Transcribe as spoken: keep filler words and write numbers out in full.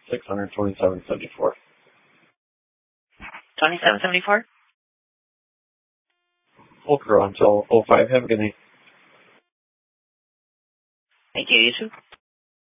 six hundred twenty-seven seventy-four. twenty-seven seventy-four? Full crew until oh five. Have a good night. Thank you, you too.